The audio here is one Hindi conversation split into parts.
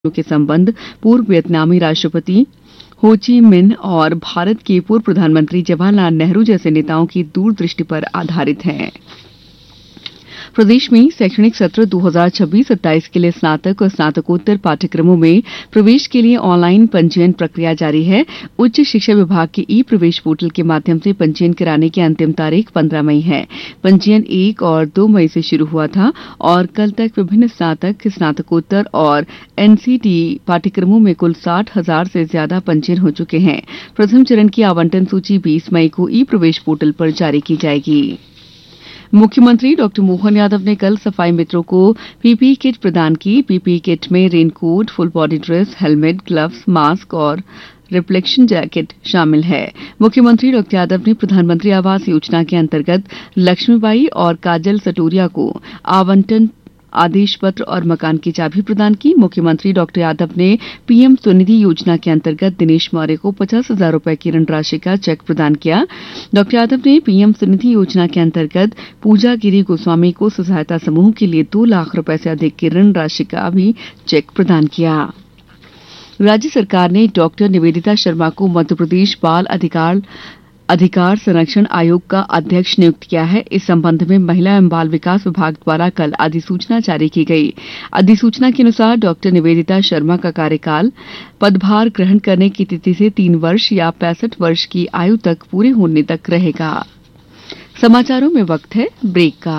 के संबंध पूर्व वियतनामी राष्ट्रपति हो ची मिन्ह और भारत के पूर्व प्रधानमंत्री जवाहरलाल नेहरू जैसे नेताओं की दूरदृष्टि पर आधारित है। प्रदेश में शैक्षणिक सत्र 2026-27 के लिए स्नातक और स्नातकोत्तर पाठ्यक्रमों में प्रवेश के लिए ऑनलाइन पंजीयन प्रक्रिया जारी है। उच्च शिक्षा विभाग के ई प्रवेश पोर्टल के माध्यम से पंजीयन कराने की अंतिम तारीख 15 मई है। पंजीयन 1 और 2 मई से शुरू हुआ था और कल तक विभिन्न स्नातक, स्नातकोत्तर और एनसीटी पाठ्यक्रमों में कुल 60,000 से ज्यादा पंजीयन हो चुके हैं। प्रथम चरण की आवंटन सूची 20 मई को ई प्रवेश पोर्टल पर जारी की जाएगी। मुख्यमंत्री डॉक्टर मोहन यादव ने कल सफाई मित्रों को पीपीई किट प्रदान की। पीपीई किट में raincoat, full body dress, helmet, gloves, mask और रिफ्लेक्शन जैकेट शामिल है। मुख्यमंत्री डॉक्टर यादव ने प्रधानमंत्री आवास योजना के अंतर्गत लक्ष्मीबाई और काजल सटोरिया को आवंटन आदेश पत्र और मकान की चाबी प्रदान की। मुख्यमंत्री डॉक्टर यादव ने पीएम स्वनिधि योजना के अंतर्गत दिनेश मौर्य को 50,000 रुपए की ऋण राशि का चेक प्रदान किया। डॉक्टर यादव ने पीएम स्वनिधि योजना के अंतर्गत पूजा गिरी गोस्वामी को सहायता समूह के लिए 2 लाख रुपए से अधिक की ऋण राशि का भी चेक प्रदान किया। राज्य सरकार ने डॉक्टर निवेदिता शर्मा को मध्यप्रदेश बाल अधिकार संरक्षण आयोग का अध्यक्ष नियुक्त किया है। इस संबंध में महिला एवं बाल विकास विभाग द्वारा कल अधिसूचना जारी की गई। अधिसूचना के अनुसार डॉक्टर निवेदिता शर्मा का कार्यकाल पदभार ग्रहण करने की तिथि से 3 वर्ष या 65 वर्ष की आयु तक पूरे होने तक रहेगा। समाचारों में वक्त है ब्रेक का।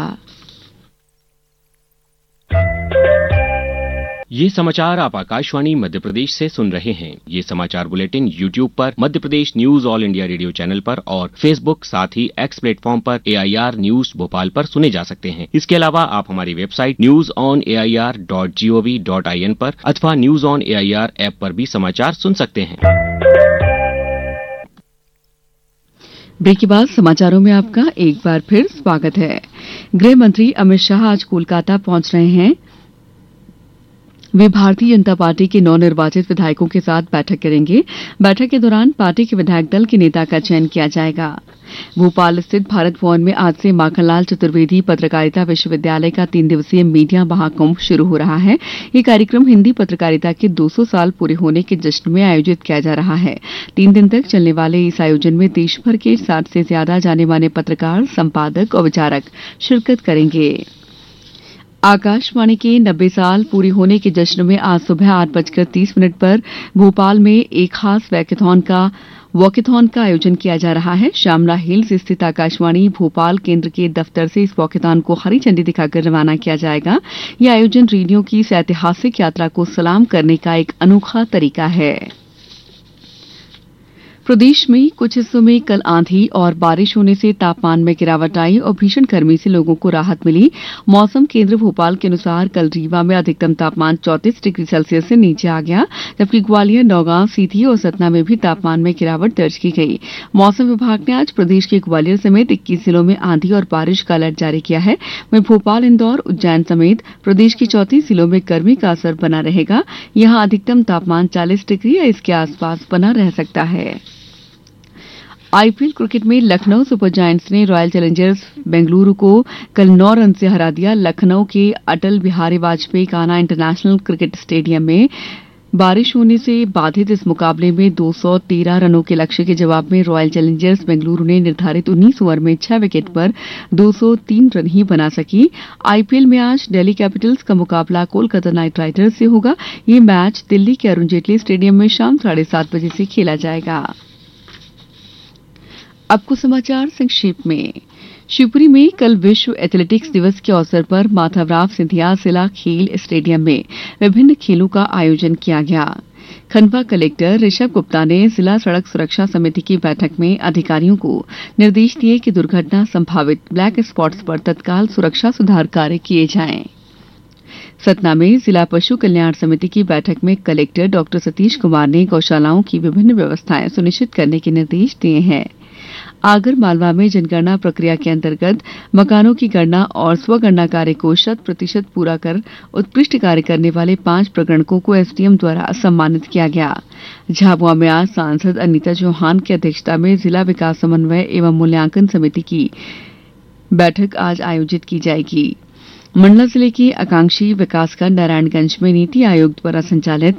ये समाचार आप आकाशवाणी मध्य प्रदेश से सुन रहे हैं। ये समाचार बुलेटिन YouTube पर Madhya Pradesh news all India radio channel पर और Facebook साथ ही X प्लेटफॉर्म पर AIR न्यूज भोपाल पर सुने जा सकते हैं। इसके अलावा आप हमारी वेबसाइट newsonair.gov.in पर अथवा न्यूज ऑन AIR ऐप पर भी समाचार सुन सकते हैं। ब्रेक के बाद समाचारों में आपका एक बार फिर स्वागत है। गृह मंत्री अमित शाह आज कोलकाता पहुंच रहे हैं। वे भारतीय जनता पार्टी के नवनिर्वाचित विधायकों के साथ बैठक करेंगे। बैठक के दौरान पार्टी के विधायक दल के नेता का चयन किया जाएगा। भोपाल स्थित भारत भवन में आज से माखनलाल चतुर्वेदी पत्रकारिता विश्वविद्यालय का 3 दिवसीय मीडिया महाकुंभ शुरू हो रहा है। ये कार्यक्रम हिंदी पत्रकारिता के 200 साल पूरे होने के जश्न में आयोजित किया जा रहा है। 3 दिन तक चलने वाले इस आयोजन में देश भर के 60 से ज्यादा जाने माने पत्रकार, संपादक और विचारक शिरकत करेंगे। आकाशवाणी के 90 साल पूरे होने के जश्न में आज सुबह 8:30 पर भोपाल में एक खास वॉकेथॉन का आयोजन किया जा रहा है। श्यामला हिल्स स्थित आकाशवाणी भोपाल केंद्र के दफ्तर से इस वॉकेथॉन को हरी झंडी दिखाकर रवाना किया जाएगा। यह आयोजन रेडियो की इस ऐतिहासिक यात्रा को सलाम करने का एक अनोखा तरीका है। प्रदेश में कुछ हिस्सों में कल आंधी और बारिश होने से तापमान में गिरावट आई और भीषण गर्मी से लोगों को राहत मिली। मौसम केंद्र भोपाल के अनुसार कल रीवा में अधिकतम तापमान 34 डिग्री सेल्सियस से नीचे आ गया, जबकि ग्वालियर, नौगांव, सीधी और सतना में भी तापमान में गिरावट दर्ज की गई। मौसम विभाग ने आज प्रदेश के ग्वालियर समेत 21 जिलों में आंधी और बारिश का अलर्ट जारी किया है। वहीं भोपाल, इंदौर, उज्जैन समेत प्रदेश के 34 जिलों में गर्मी का असर बना रहेगा। यहां अधिकतम तापमान 40 डिग्री या इसके आसपास बना रह सकता है। आईपीएल क्रिकेट में लखनऊ सुपर जायंट्स ने रॉयल चैलेंजर्स बेंगलुरु को कल 9 रन से हरा दिया। लखनऊ के Atal Bihari Vajpayee Kanha international cricket stadium में बारिश होने से बाधित इस मुकाबले में 213 रनों के लक्ष्य के जवाब में रॉयल चैलेंजर्स बेंगलुरु ने निर्धारित 19 ओवर में 6 विकेट पर 203 रन ही बना सकी। आईपीएल में आज दिल्ली कैपिटल्स का मुकाबला कोलकाता नाइट राइडर्स से होगा। ये मैच दिल्ली के अरुण जेटली स्टेडियम में शाम 7:30 बजे से खेला जाएगा। अब कुछ समाचार संक्षेप में। शिवपुरी में कल विश्व एथलेटिक्स दिवस के अवसर पर माधवराव सिंधिया जिला खेल स्टेडियम में विभिन्न खेलों का आयोजन किया गया। खंडवा कलेक्टर ऋषभ गुप्ता ने जिला सड़क सुरक्षा समिति की बैठक में अधिकारियों को निर्देश दिए कि दुर्घटना संभावित ब्लैक स्पॉट्स पर तत्काल सुरक्षा सुधार कार्य किए जाएं। सतना में जिला पशु कल्याण समिति की बैठक में कलेक्टर डॉक्टर सतीश कुमार ने गौशालाओं की विभिन्न व्यवस्थाएं सुनिश्चित करने के निर्देश दिए हैं। आगर मालवा में जनगणना प्रक्रिया के अंतर्गत मकानों की गणना और स्वगणना कार्य को 100% पूरा कर उत्कृष्ट कार्य करने वाले 5 प्रगणकों को एसडीएम द्वारा सम्मानित किया गया। झाबुआ में आज सांसद अनीता चौहान की अध्यक्षता में जिला विकास समन्वय एवं मूल्यांकन समिति की बैठक आज आयोजित की जाएगी। मंडला जिले के आकांक्षी विकासखंड नारायणगंज में नीति आयोग द्वारा संचालित